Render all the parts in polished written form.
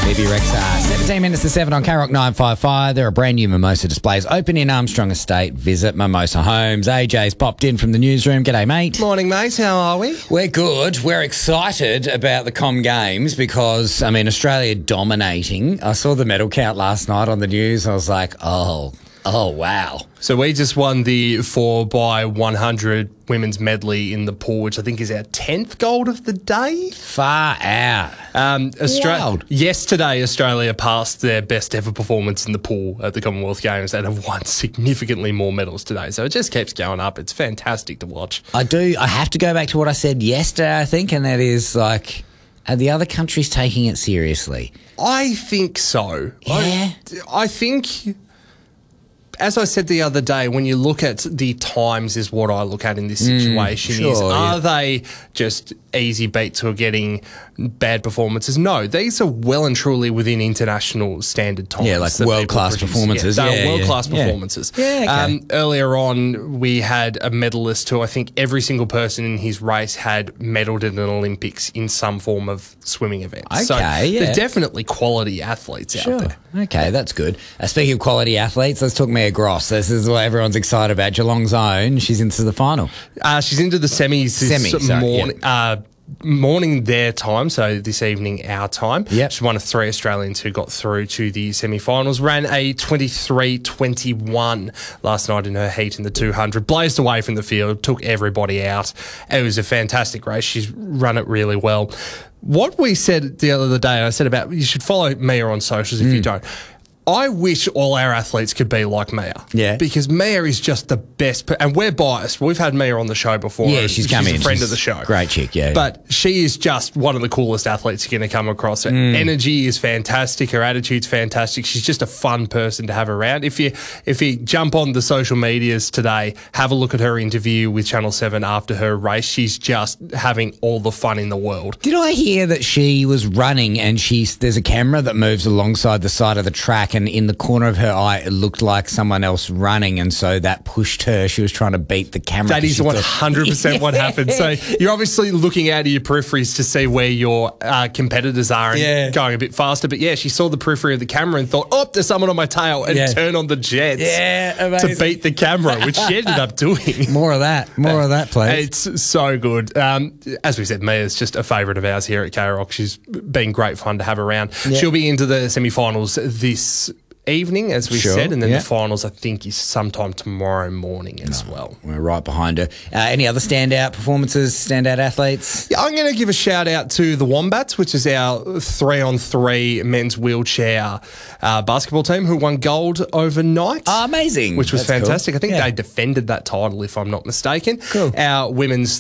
Bebe Rexha. 17 minutes to 7 on K-Rock 955. There are brand new mimosa displays open in Armstrong Estate. Visit Mimosa Homes. AJ's popped in from the newsroom. G'day, mate. Morning, mate. How are we? We're good. We're excited about the Com Games because, Australia dominating. I saw the medal count last night on the news. I was like, oh, wow. So we just won the 4x100 women's medley in the pool, which I think is our 10th gold of the day. Far out. Wild. Yesterday, Australia passed their best ever performance in the pool at the Commonwealth Games and have won significantly more medals today. So it just keeps going up. It's fantastic to watch. I have to go back to what I said yesterday, I think, and that is like, are the other countries taking it seriously? I think so. Yeah. I think, as I said the other day, when you look at the times is what I look at in this situation are they just easy beats who are getting bad performances? No, these are well and truly within international standard times. Yeah, like world-class performances. They're world-class performances. Yeah, okay. Earlier on, we had a medalist who I think every single person in his race had medalled at an Olympics in some form of swimming event. Okay, so yeah. they're definitely quality athletes out there. Okay, that's good. Speaking of quality athletes, let's talk Mia Gross. This is what everyone's excited about. Geelong's own. She's into the final. She's into the semis morning their time, so this evening our time. Yep. She's one of 3 Australians who got through to the semi-finals. Ran a 23.21 last night in her heat in the 200. Blazed away from the field, took everybody out. It was a fantastic race. She's run it really well. What we said the other day, I said about you should follow Mia on socials if you don't. I wish all our athletes could be like Mia. Yeah. Because Mia is just the best. And we're biased. We've had Mia on the show before. Yeah, she's come in. She's a friend of the show. Great chick, yeah. But she is just one of the coolest athletes you're going to come across. Her energy is fantastic. Her attitude's fantastic. She's just a fun person to have around. If you jump on the social medias today, have a look at her interview with Channel 7 after her race. She's just having all the fun in the world. Did I hear that she was running and there's a camera that moves alongside the side of the track and in the corner of her eye it looked like someone else running and so that pushed her. She was trying to beat the camera. That is 100% what happened. So you're obviously looking out of your peripheries to see where your competitors are and going a bit faster. But yeah, she saw the periphery of the camera and thought, oh, there's someone on my tail and turn on the jets to beat the camera, which she ended up doing. More of that, please. It's so good. As we said, Mia's just a favourite of ours here at K-Rock. She's been great fun to have around. Yeah. She'll be into the semi-finals this evening, as we said, and then the finals, I think, is sometime tomorrow morning as well. We're right behind her. Any other standout performances, standout athletes? Yeah, I'm going to give a shout out to the Wombats, which is our 3-on-3 men's wheelchair basketball team who won gold overnight. Oh, amazing. Which was fantastic. Cool. I think they defended that title, if I'm not mistaken. Cool. Our women's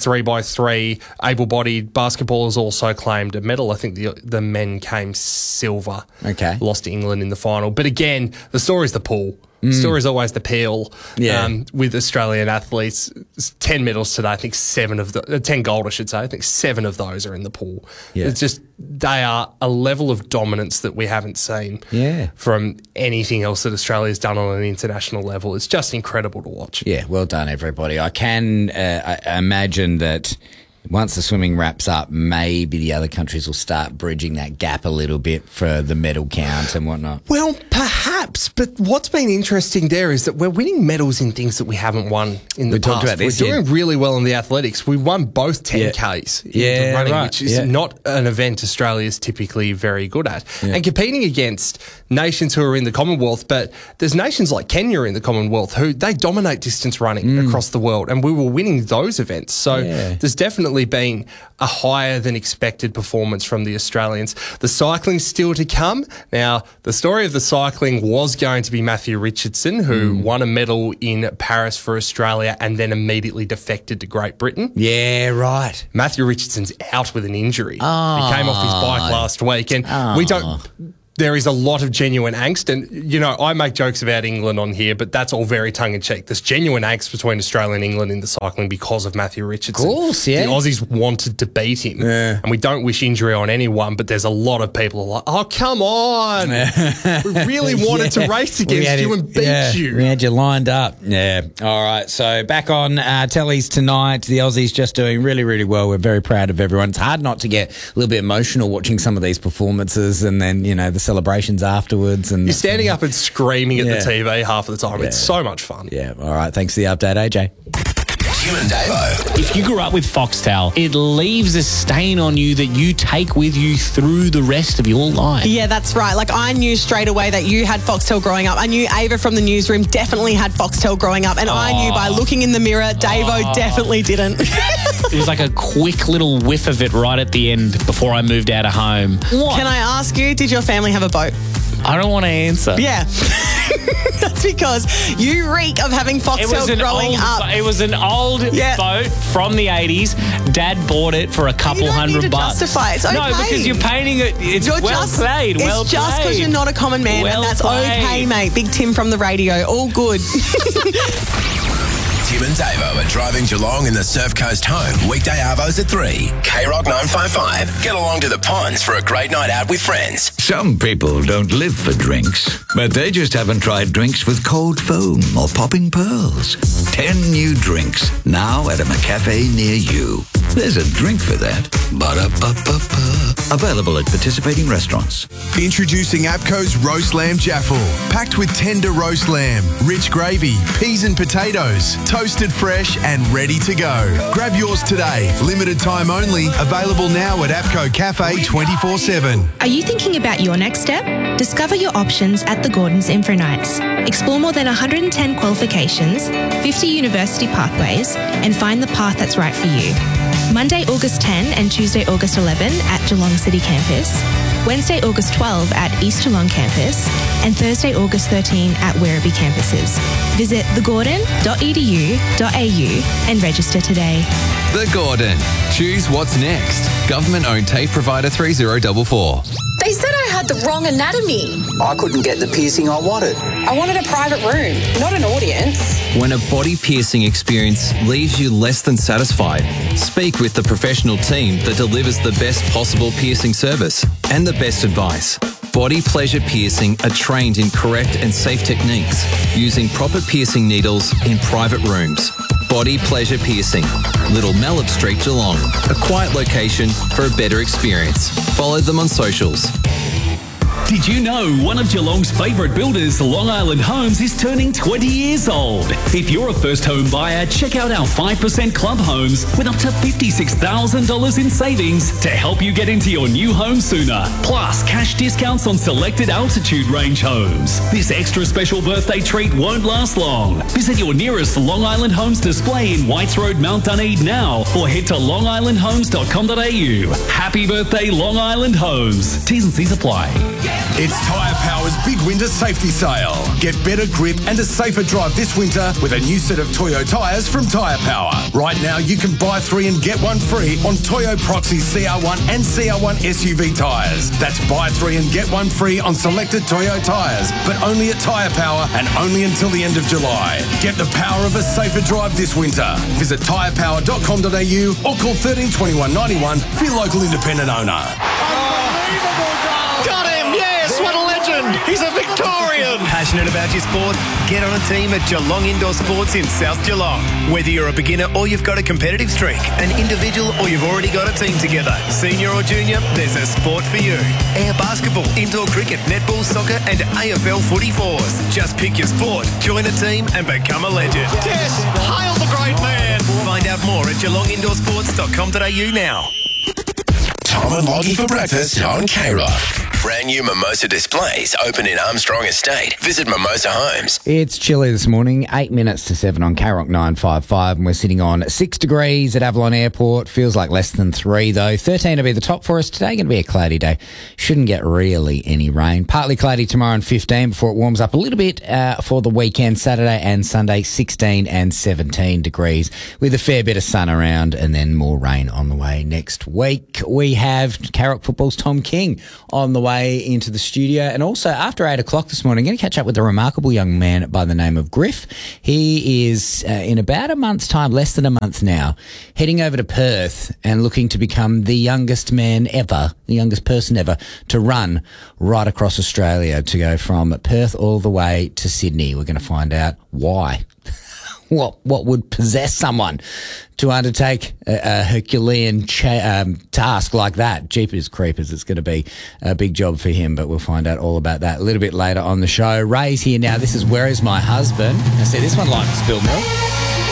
3x3 able-bodied basketballers also claimed a medal. I think the men came silver. Okay. Lost to England in the final. But again, the story's the pool. The story is always the peel with Australian athletes. 10 medals today, I think 10 gold, I should say. I think 7 of those are in the pool. Yeah. It's just, they are a level of dominance that we haven't seen from anything else that Australia's done on an international level. It's just incredible to watch. Yeah, well done, everybody. I can imagine that once the swimming wraps up, maybe the other countries will start bridging that gap a little bit for the medal count and whatnot. Well, perhaps, but what's been interesting there is that we're winning medals in things that we haven't won in the past. Talked about this, we're doing really well in the athletics. We won both 10Ks in running, which is not an event Australia's typically very good at. Yeah. And competing against nations who are in the Commonwealth, but there's nations like Kenya in the Commonwealth who they dominate distance running across the world, and we were winning those events. So there's definitely been a higher than expected performance from the Australians. The cycling's still to come. Now, the story of the cycling was going to be Matthew Richardson, who won a medal in Paris for Australia and then immediately defected to Great Britain. Yeah, right. Matthew Richardson's out with an injury. He came off his bike last week, and we don't... there is a lot of genuine angst. And, you know, I make jokes about England on here, but that's all very tongue-in-cheek. There's genuine angst between Australia and England in the cycling because of Matthew Richardson. Of course, yeah. The Aussies wanted to beat him. Yeah. And we don't wish injury on anyone, but there's a lot of people who are like, oh, come on. We really wanted to race against you and beat you. We had you lined up. Yeah. All right. So back on tellies tonight. The Aussies just doing really, really well. We're very proud of everyone. It's hard not to get a little bit emotional watching some of these performances and then, you know, the celebrations afterwards. And you're standing up and screaming at the TV half of the time. It's so much fun. Yeah. All right. Thanks for the update, AJ. Tim and Davo. If you grew up with Foxtel, it leaves a stain on you that you take with you through the rest of your life. Yeah, that's right. Like, I knew straight away that you had Foxtel growing up. I knew Ava from the newsroom definitely had Foxtel growing up. And I knew by looking in the mirror, Davo definitely didn't. It was like a quick little whiff of it right at the end before I moved out of home. What? Can I ask you, did your family have a boat? I don't want to answer. Yeah. That's because you reek of having Foxtel growing up. It was an old boat from the 80s. Dad bought it for a couple $100 bucks. Justify it. It's okay. No, because you're painting it. It's you're well played. It's just because you're not a common man, and that's okay, mate. Big Tim from the radio. All good. Tim and Davo are driving Geelong in the Surf Coast home. Weekday arvos at 3. K-Rock 955. Get along to the ponds for a great night out with friends. Some people don't live for drinks, but they just haven't tried drinks with cold foam or popping pearls. 10 new drinks now at a McCafe near you. There's a drink for that. Ba-da-ba-ba-ba. Available at participating restaurants. Introducing APCO's Roast Lamb Jaffle. Packed with tender roast lamb, rich gravy, peas and potatoes. Toasted fresh and ready to go. Grab yours today. Limited time only. Available now at APCO Cafe 24/7. Are you thinking about your next step? Discover your options at the Gordon's Info Nights. Explore more than 110 qualifications, 50 university pathways, and find the path that's right for you. Monday, August 10 and Tuesday, August 11 at Geelong City Campus, Wednesday, August 12 at East Geelong Campus, and Thursday, August 13 at Werribee campuses. Visit thegordon.edu.au and register today. The Gordon. Choose what's next. Government-owned TAFE provider 3044. They said I had the wrong anatomy. I couldn't get the piercing I wanted. I wanted a private room, not an audience. When a body piercing experience leaves you less than satisfied, speak with the professional team that delivers the best possible piercing service and the best advice. Body Pleasure Piercing are trained in correct and safe techniques using proper piercing needles in private rooms. Body Pleasure Piercing, Little Mallet Street, Geelong. A quiet location for a better experience. Follow them on socials. Did you know one of Geelong's favourite builders, Long Island Homes, is turning 20 years old? If you're a first home buyer, check out our 5% club homes with up to $56,000 in savings to help you get into your new home sooner. Plus, cash discounts on selected altitude range homes. This extra special birthday treat won't last long. Visit your nearest Long Island Homes display in Whites Road, Mount Dunedin now, or head to longislandhomes.com.au. Happy birthday, Long Island Homes. T's and C's apply. It's Tyre Power's big winter safety sale. Get better grip and a safer drive this winter with a new set of Toyo tyres from Tyre Power. Right now, you can buy 3 and get 1 free on Toyo Proxy CR1 and CR1 SUV tyres. That's buy 3 and get 1 free on selected Toyo tyres, but only at Tyre Power and only until the end of July. Get the power of a safer drive this winter. Visit tyrepower.com.au or call 13 21 91 for your local independent owner. Got him, yes, what a legend. He's a Victorian. Passionate about your sport? Get on a team at Geelong Indoor Sports in South Geelong. Whether you're a beginner or you've got a competitive streak, an individual or you've already got a team together, senior or junior, there's a sport for you. Air basketball, indoor cricket, netball, soccer and AFL footy fours. Just pick your sport, join a team and become a legend. Yes, hail the great man. Find out more at geelongindorsports.com.au now. Tom and Loggy for breakfast on K-Rock. Brand new Mimosa displays open in Armstrong Estate. Visit Mimosa Homes. It's chilly this morning, 8 minutes to 7 on K-Rock 955, and we're sitting on 6 degrees at Avalon Airport. Feels like less than 3 though. 13 to be the top for us today. Going to be a cloudy day. Shouldn't get really any rain. Partly cloudy tomorrow and 15 before it warms up a little bit for the weekend. Saturday and Sunday, 16 and 17 degrees with a fair bit of sun around and then more rain on the way next week. We have K-Rock Football's Tom King on the way way into the studio. And also, after 8 o'clock this morning, I'm going to catch up with a remarkable young man by the name of Griff. He is, in about a month's time, less than a month now, heading over to Perth and looking to become the youngest man ever, the youngest person ever, to run right across Australia, to go from Perth all the way to Sydney. We're going to find out why. What would possess someone to undertake a Herculean task like that? Jeepers creepers, it's going to be a big job for him, but we'll find out all about that a little bit later on the show. Ray's here now. This is Where Is My Husband? I see this one like to spill milk.